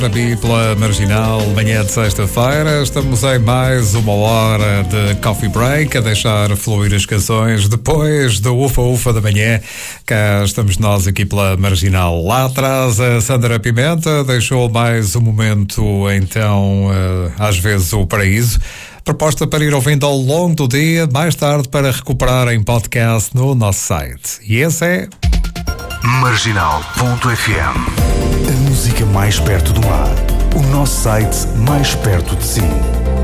Aqui pela Marginal, manhã de sexta-feira, estamos em mais uma hora de coffee break, a deixar fluir as canções depois do ufa-ufa da manhã. Cá estamos nós aqui pela Marginal. Lá atrás a Sandra Pimenta deixou mais um momento, então, às vezes o paraíso. Proposta para ir ouvindo ao longo do dia, mais tarde para recuperar em podcast no nosso site. E esse é... Marginal.fm. A música mais perto do mar. O nosso site mais perto de si.